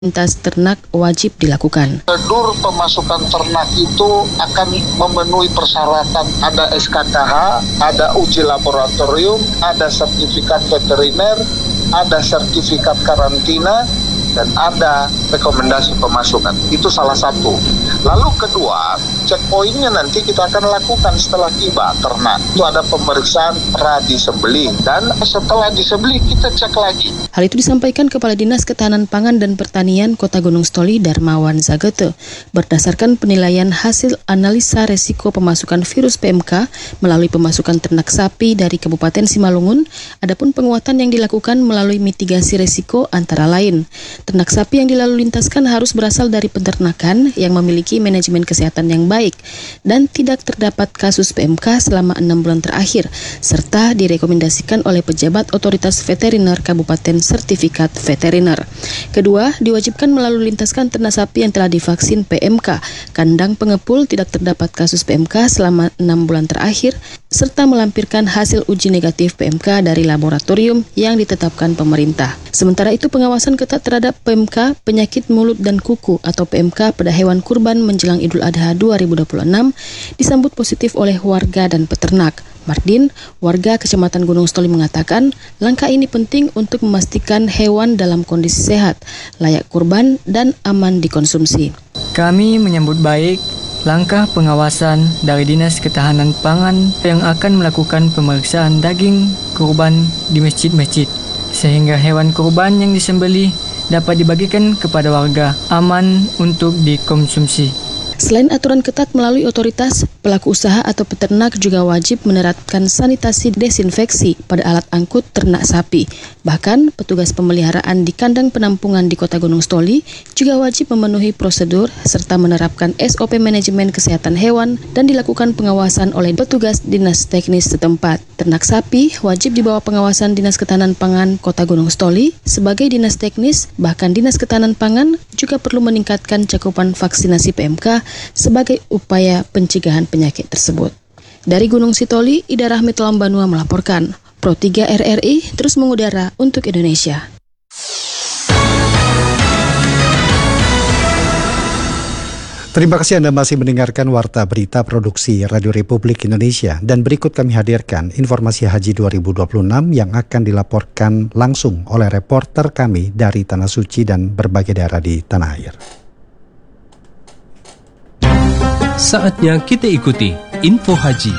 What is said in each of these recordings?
lintas ternak wajib dilakukan. Prosedur pemasukan ternak itu akan memenuhi persyaratan, ada SKKH, ada uji laboratorium, ada sertifikat veteriner, ada sertifikat karantina, dan ada rekomendasi pemasukan. Itu salah satu. Lalu kedua, checkpointnya nanti kita akan lakukan setelah tiba ternak. Itu ada pemeriksaan pra-disembelih, dan setelah disembelih kita cek lagi. Hal itu disampaikan Kepala Dinas Ketahanan Pangan dan Pertanian Kota Gunung Stoli Darmawan Zagete berdasarkan penilaian hasil analisa resiko pemasukan virus PMK melalui pemasukan ternak sapi dari Kabupaten Simalungun. Adapun penguatan yang dilakukan melalui mitigasi resiko antara lain, ternak sapi yang dilalu lintaskan harus berasal dari peternakan yang memiliki manajemen kesehatan yang baik dan tidak terdapat kasus PMK selama 6 bulan terakhir, serta direkomendasikan oleh pejabat otoritas veteriner Kabupaten sertifikat veteriner. Kedua, diwajibkan melalui lintaskan ternak sapi yang telah divaksin PMK. Kandang pengepul tidak terdapat kasus PMK selama 6 bulan terakhir, serta melampirkan hasil uji negatif PMK dari laboratorium yang ditetapkan pemerintah. Sementara itu, pengawasan ketat terhadap PMK penyakit mulut dan kuku atau PMK pada hewan kurban menjelang Idul Adha 2026 disambut positif oleh warga dan peternak. Mardin, warga Kecamatan Gunung Stoli mengatakan, langkah ini penting untuk memastikan hewan dalam kondisi sehat, layak kurban, dan aman dikonsumsi. Kami menyambut baik langkah pengawasan dari Dinas Ketahanan Pangan yang akan melakukan pemeriksaan daging kurban di masjid-masjid, sehingga hewan kurban yang disembelih dapat dibagikan kepada warga aman untuk dikonsumsi. Selain aturan ketat melalui otoritas, pelaku usaha atau peternak juga wajib menerapkan sanitasi desinfeksi pada alat angkut ternak sapi. Bahkan, petugas pemeliharaan di kandang penampungan di Kota Gunung Stoli juga wajib memenuhi prosedur serta menerapkan SOP manajemen kesehatan hewan dan dilakukan pengawasan oleh petugas dinas teknis setempat. Ternak sapi wajib di bawah pengawasan Dinas Ketahanan Pangan Kota Gunung Stoli sebagai dinas teknis, bahkan Dinas Ketahanan Pangan juga perlu meningkatkan cakupan vaksinasi PMK sebagai upaya pencegahan penyakit tersebut. Dari Gunung Sitoli, Ida Rahmi Telambanua melaporkan. Pro 3 RRI terus mengudara untuk Indonesia. Terima kasih Anda masih mendengarkan Warta Berita Produksi Radio Republik Indonesia. Dan berikut kami hadirkan informasi Haji 2026 yang akan dilaporkan langsung oleh reporter kami dari Tanah Suci dan berbagai daerah di tanah air. Saatnya kita ikuti Info Haji.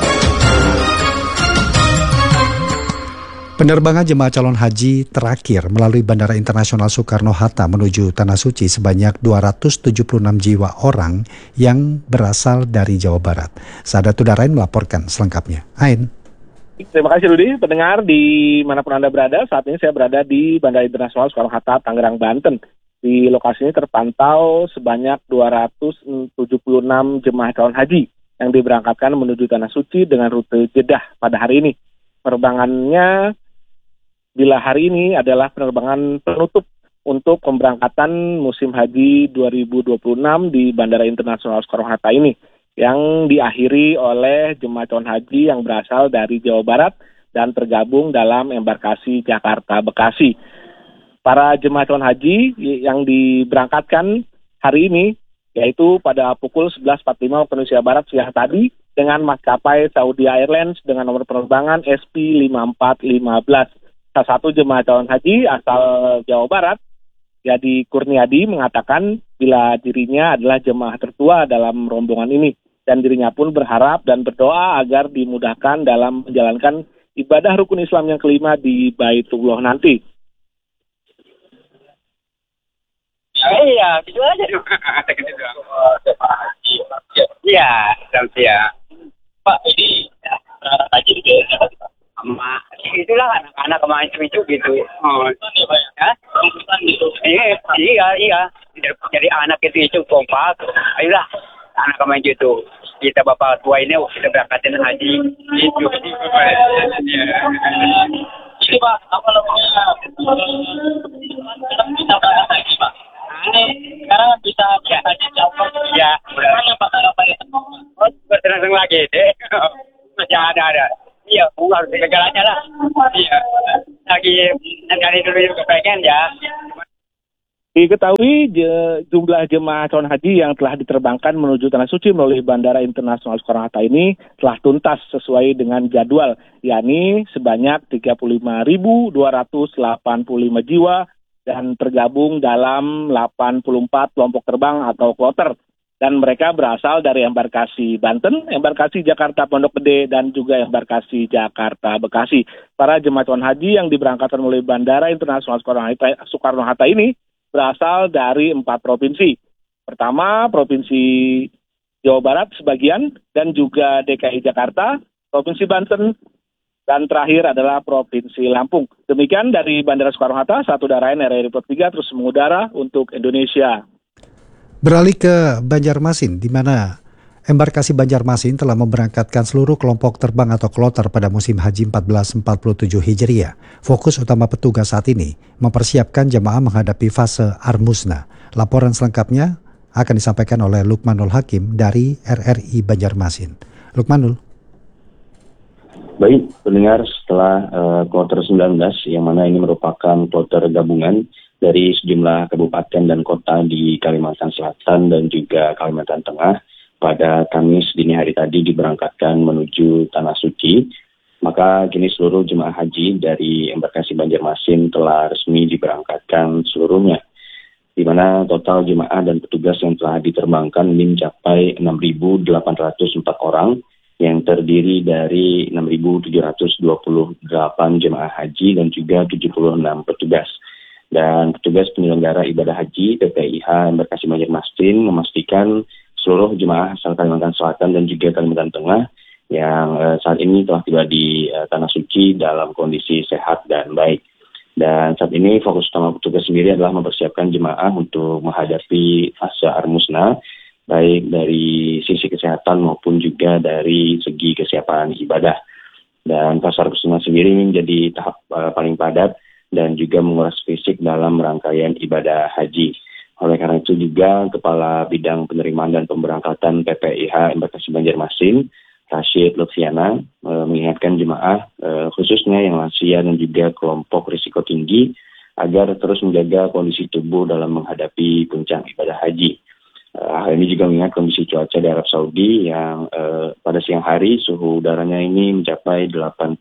Penerbangan jemaah calon haji terakhir melalui Bandara Internasional Soekarno-Hatta menuju Tanah Suci sebanyak 276 jiwa orang yang berasal dari Jawa Barat. Sahadat Udarain melaporkan selengkapnya. Ain. Terima kasih Rudi, pendengar di manapun Anda berada. Saat ini saya berada di Bandara Internasional Soekarno-Hatta, Tangerang, Banten. Di lokasi ini terpantau sebanyak 276 jemaah calon haji yang diberangkatkan menuju Tanah Suci dengan rute Jeddah pada hari ini. Penerbangannya bila hari ini adalah penerbangan penutup untuk pemberangkatan musim haji 2026 di Bandara Internasional Soekarno-Hatta ini, yang diakhiri oleh jemaah calon haji yang berasal dari Jawa Barat dan tergabung dalam embarkasi Jakarta-Bekasi. Para jemaah calon haji yang diberangkatkan hari ini, yaitu pada pukul 11.45 waktu Indonesia Barat siang tadi, dengan maskapai Saudi Airlines dengan nomor penerbangan SP5415. Salah satu jemaah calon haji asal Jawa Barat, Yadi Kurniadi, mengatakan bila dirinya adalah jemaah tertua dalam rombongan ini, dan dirinya pun berharap dan berdoa agar dimudahkan dalam menjalankan ibadah rukun Islam yang kelima di Baitullah nanti. Iya, gitu aja. Iya, ya. Pak, ini haji sama itulah anak-anak kemarin itu gitu. Oh, ya? Iya. Jadi anak itu kompak. Ayolah, anak kemarin itu. Kita bapak tua ini kita berangkatin haji. Itu. Ini Pak, apa namanya? Kita berangkat haji, Pak. Sekarang bisa haji campur. Ya, berapa Pak kalau bertenang lagi deh. Masih ada. Iya, harus digagalnya lah. Iya. Lagi dari dulu juga pengen ya. Diketahui jumlah jemaah calon haji yang telah diterbangkan menuju Tanah Suci melalui Bandara Internasional Soekarno-Hatta ini telah tuntas sesuai dengan jadwal, yakni sebanyak 35.285 jiwa dan tergabung dalam 84 kelompok terbang atau kloter. Dan mereka berasal dari embarkasi Banten, embarkasi Jakarta Pondok Gede, dan juga embarkasi Jakarta Bekasi. Para jemaah calon haji yang diberangkatkan melalui Bandara Internasional Soekarno-Hatta ini berasal dari 4 provinsi. Pertama, Provinsi Jawa Barat sebagian, dan juga DKI Jakarta, Provinsi Banten, dan terakhir adalah Provinsi Lampung. Demikian dari Bandara Soekarno-Hatta, satu Darain RRI Report 3 terus mengudara untuk Indonesia. Beralih ke Banjarmasin, di mana embarkasi Banjarmasin telah memberangkatkan seluruh kelompok terbang atau kloter pada musim Haji 1447 Hijriah. Fokus utama petugas saat ini mempersiapkan jemaah menghadapi fase Armusna. Laporan selengkapnya akan disampaikan oleh Lukmanul Hakim dari RRI Banjarmasin. Lukmanul. Baik, pendengar, setelah kloter 19 yang mana ini merupakan kloter gabungan dari sejumlah kabupaten dan kota di Kalimantan Selatan dan juga Kalimantan Tengah pada Kamis dini hari tadi diberangkatkan menuju Tanah Suci, maka kini seluruh jemaah haji dari embarkasi Banjarmasin telah resmi diberangkatkan seluruhnya, di mana total jemaah dan petugas yang telah diterbangkan ini mencapai 6.804 orang, yang terdiri dari 6.728 jemaah haji dan juga 76 petugas. Dan petugas penyelenggara ibadah haji PPIH embarkasi Banjarmasin memastikan seluruh jemaah asal Kalimantan Selatan dan juga Kalimantan Tengah yang saat ini telah tiba di Tanah Suci dalam kondisi sehat dan baik. Dan saat ini fokus utama petugas sendiri adalah mempersiapkan jemaah untuk menghadapi fase Armusna, baik dari sisi kesehatan maupun juga dari segi kesiapan ibadah. Dan fase Armusna sendiri menjadi tahap paling padat dan juga menguras fisik dalam rangkaian ibadah haji. Oleh karena itu juga Kepala Bidang Penerimaan dan Pemberangkatan PPIH embarkasi Banjarmasin, Rashid Lutfiana, mengingatkan jemaah khususnya yang lansia dan juga kelompok risiko tinggi agar terus menjaga kondisi tubuh dalam menghadapi puncak ibadah haji. Hal ini juga mengingat kondisi cuaca di Arab Saudi yang pada siang hari suhu udaranya ini mencapai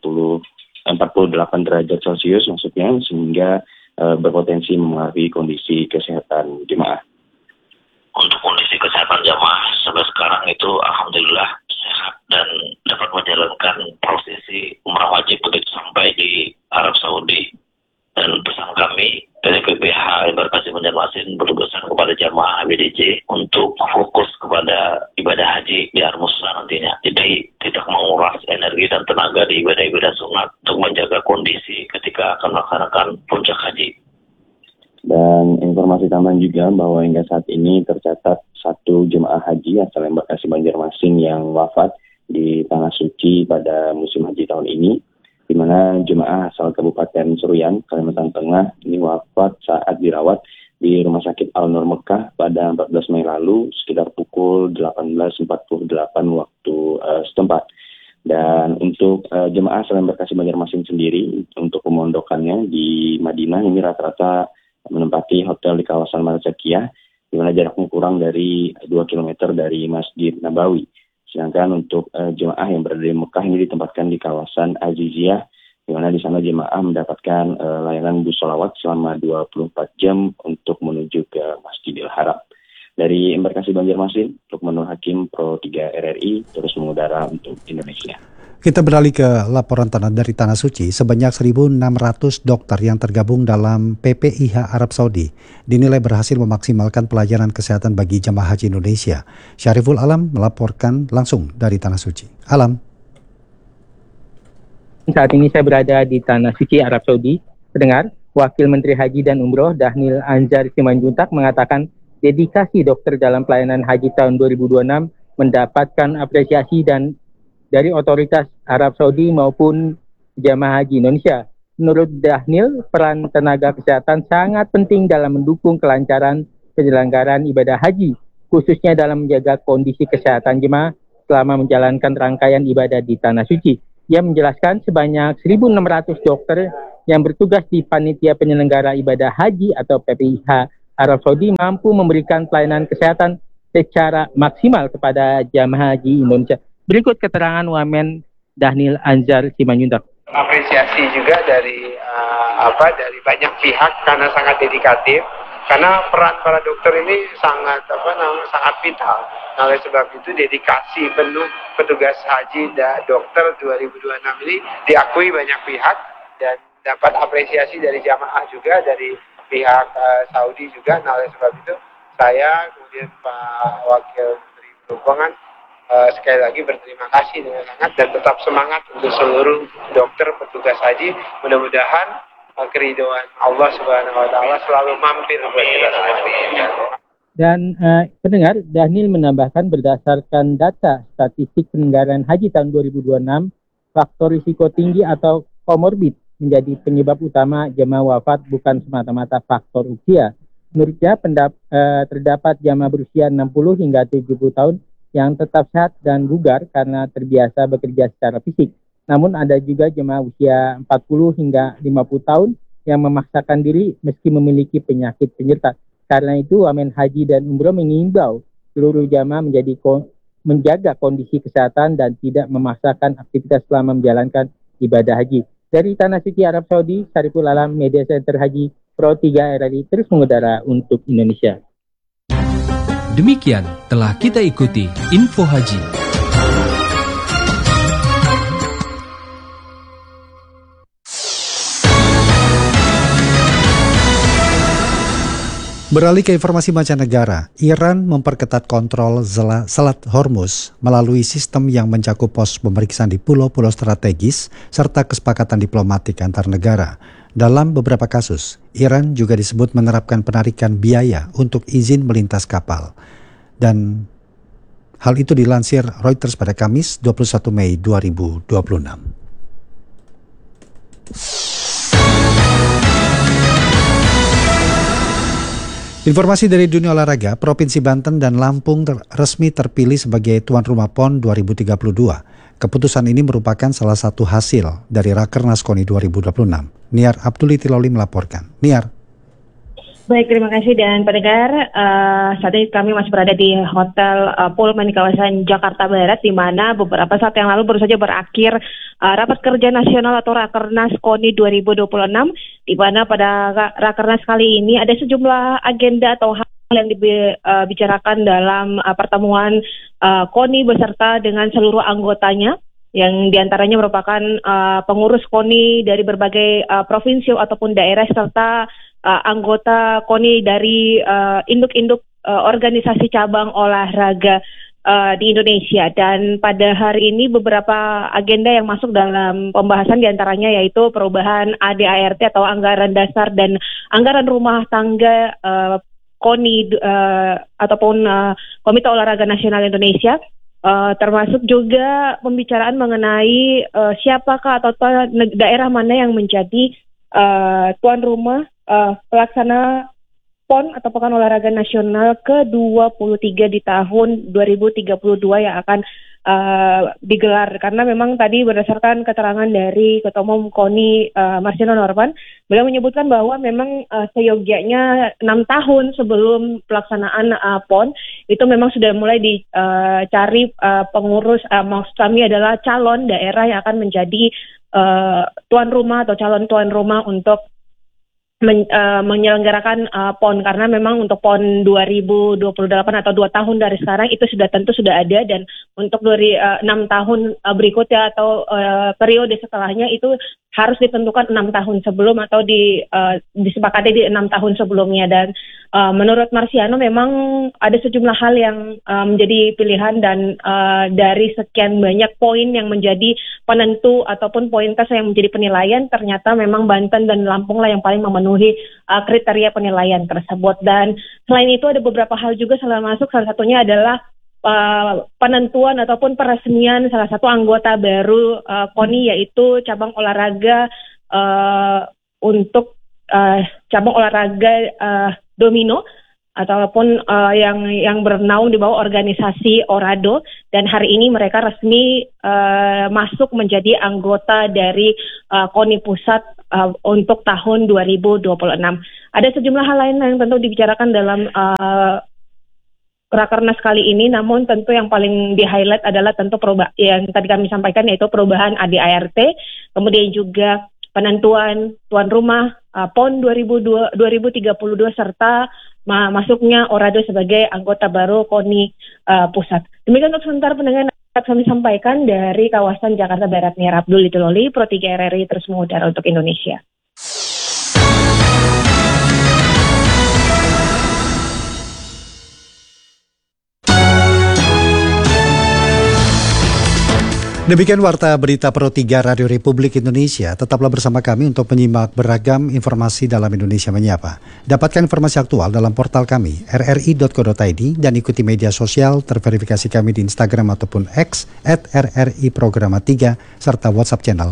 48 derajat Celcius maksudnya, sehingga berpotensi mempengaruhi kondisi kesehatan jemaah. Untuk kondisi kesehatan jemaah sampai sekarang itu alhamdulillah sehat dan dapat menjalankan prosesi umrah wajib begitu sampai di Arab Saudi. Dan pesan kami dari PPH embarkasi Banjarmasin bertugaskan kepada jamaah BDJ untuk fokus kepada ibadah haji di Armusna nantinya. Jadi tidak menguras energi dan tenaga di ibadah-ibadah sunat untuk menjaga kondisi ketika akan melaksanakan puncak haji. Dan informasi tambahan juga bahwa hingga saat ini tercatat 1 jemaah haji asal embarkasi Banjarmasin yang wafat di Tanah Suci pada musim haji tahun ini, di mana jemaah asal Kabupaten Seruyan, Kalimantan Tengah ini wafat saat dirawat di Rumah Sakit Al-Nur Mekah pada 14 Mei lalu sekitar pukul 18.48 waktu setempat. Dan untuk jemaah asal embarkasi Banjarmasin sendiri, untuk pemondokannya di Madinah ini rata-rata menempati hotel di kawasan Marzakiyah, di mana jaraknya kurang dari 2 km dari Masjid Nabawi. Sedangkan untuk jemaah yang berada di Mekah ini ditempatkan di kawasan Aziziyah, di mana di sana jemaah mendapatkan layanan bus sholawat selama 24 jam untuk menuju ke Masjidil Haram. Dari embarkasi Banjarmasin, Lukmanul Hakim, Pro 3 RRI, terus mengudara untuk Indonesia. Kita beralih ke laporan dari Tanah Suci. Sebanyak 1.600 dokter yang tergabung dalam PPIH Arab Saudi dinilai berhasil memaksimalkan pelayanan kesehatan bagi jamaah haji Indonesia. Syariful Alam melaporkan langsung dari Tanah Suci. Alam. Saat ini saya berada di Tanah Suci Arab Saudi. Pendengar, Wakil Menteri Haji dan Umroh Dhanil Anzar Simanjuntak mengatakan dedikasi dokter dalam pelayanan haji tahun 2026 mendapatkan apresiasi dan dari otoritas Arab Saudi maupun jamaah haji Indonesia. Menurut Dhanil, peran tenaga kesehatan sangat penting dalam mendukung kelancaran penyelenggaraan ibadah haji, khususnya dalam menjaga kondisi kesehatan jemaah selama menjalankan rangkaian ibadah di Tanah Suci. Ia menjelaskan sebanyak 1.600 dokter yang bertugas di Panitia Penyelenggara Ibadah Haji atau PPIH Arab Saudi mampu memberikan pelayanan kesehatan secara maksimal kepada jamaah haji Indonesia. Berikut keterangan Wamen Dahnil Anzar Simanjuntak. Apresiasi juga dari banyak pihak karena sangat dedikatif, karena peran para dokter ini sangat vital. Nah, oleh sebab itu dedikasi penuh petugas haji dan dokter 2026 ini diakui banyak pihak dan dapat apresiasi dari jamaah juga, dari pihak Saudi juga. Nah, oleh sebab itu saya kemudian Pak Wakil Menteri Perhubungan sekali lagi berterima kasih dengan sangat dan tetap semangat untuk seluruh dokter petugas haji. Mudah-mudahan keridhaan Allah Subhanahu wa taala selalu mampir buat kita semua. Dan pendengar, Dahnil menambahkan berdasarkan data statistik penyelenggaraan haji tahun 2026, faktor risiko tinggi atau komorbid menjadi penyebab utama jemaah wafat, bukan semata-mata faktor usia. Menurutnya terdapat jemaah berusia 60 hingga 70 tahun yang tetap sehat dan bugar karena terbiasa bekerja secara fisik. Namun ada juga jemaah usia 40 hingga 50 tahun yang memaksakan diri meski memiliki penyakit penyerta. Karena itu Wamen Haji dan Umroh mengimbau seluruh jamaah menjaga kondisi kesehatan dan tidak memaksakan aktivitas selama menjalankan ibadah haji. Dari Tanah Suci Arab Saudi, Sariful Alam, Media Center Haji Pro 3 RRI terus mengudara untuk Indonesia. Demikian telah kita ikuti Info Haji. Beralih ke informasi mancanegara, Iran memperketat kontrol Selat Hormuz melalui sistem yang mencakup pos pemeriksaan di pulau-pulau strategis serta kesepakatan diplomatik antar negara. Dalam beberapa kasus, Iran juga disebut menerapkan penarikan biaya untuk izin melintas kapal. Dan hal itu dilansir Reuters pada Kamis 21 Mei 2026. Informasi dari dunia olahraga, Provinsi Banten dan Lampung resmi terpilih sebagai tuan rumah PON 2032. Keputusan ini merupakan salah satu hasil dari Rakernas KONI 2026. Niar Abdulli Tiloli melaporkan. Niar. Baik, terima kasih dan pendengar, saat ini kami masih berada di Hotel Pullman di kawasan Jakarta Barat, di mana beberapa saat yang lalu baru saja berakhir Rapat Kerja Nasional atau Rakernas KONI 2026, di mana pada Rakernas kali ini ada sejumlah agenda atau hal yang dibicarakan dalam pertemuan KONI beserta dengan seluruh anggotanya, yang diantaranya merupakan pengurus KONI dari berbagai provinsi ataupun daerah serta anggota KONI dari induk-induk organisasi cabang olahraga di Indonesia. Dan pada hari ini beberapa agenda yang masuk dalam pembahasan diantaranya yaitu perubahan ADART atau anggaran dasar dan anggaran rumah tangga KONI ataupun Komite Olahraga Nasional Indonesia. Termasuk juga pembicaraan mengenai siapakah atau daerah mana yang menjadi tuan rumah pelaksana PON atau Pekan Olahraga Nasional ke-23 di tahun 2032 yang akan digelar. Karena memang tadi berdasarkan keterangan dari Ketua Umum KONI Marsiono Norman, beliau menyebutkan bahwa memang seyogianya 6 tahun sebelum pelaksanaan PON itu memang sudah mulai dicari pengurus, maksud kami adalah calon daerah yang akan menjadi tuan rumah atau calon tuan rumah untuk menyelenggarakan PON, karena memang untuk PON 2028 atau 2 tahun dari sekarang itu tentu sudah ada, dan untuk 6 tahun berikutnya atau periode setelahnya itu harus ditentukan 6 tahun sebelum atau disepakati di 6 tahun sebelumnya. Dan menurut Marsiano memang ada sejumlah hal yang menjadi pilihan, dan dari sekian banyak poin yang menjadi penentu ataupun poin kas yang menjadi penilaian, ternyata memang Banten dan Lampung lah yang paling memenuhi kriteria penilaian tersebut. Dan selain itu ada beberapa hal juga salah satunya adalah penentuan ataupun peresmian salah satu anggota baru KONI, yaitu cabang olahraga untuk cabang olahraga domino ataupun yang bernaung di bawah organisasi Orado, dan hari ini mereka resmi masuk menjadi anggota dari KONI Pusat untuk tahun 2026. Ada sejumlah hal lain yang tentu dibicarakan dalam Rakernas kali ini, namun tentu yang paling di-highlight adalah tentu yang tadi kami sampaikan, yaitu perubahan ADART, kemudian juga penentuan tuan rumah PON 2032 serta masuknya Orado sebagai anggota baru KONI Pusat. Demikian untuk sementara pendengar kami sampaikan dari kawasan Jakarta Barat. Nia Abdul Ituloli, Pro 3 RRI terus mengudara untuk Indonesia. Demikian Warta Berita Pro 3 Radio Republik Indonesia. Tetaplah bersama kami untuk menyimak beragam informasi dalam Indonesia Menyapa. Dapatkan informasi aktual dalam portal kami rri.co.id dan ikuti media sosial terverifikasi kami di Instagram ataupun X @RRI-Programa3 serta WhatsApp channel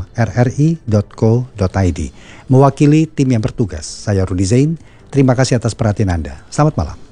rri.co.id. Mewakili tim yang bertugas, saya Rudi Zain. Terima kasih atas perhatian Anda. Selamat malam.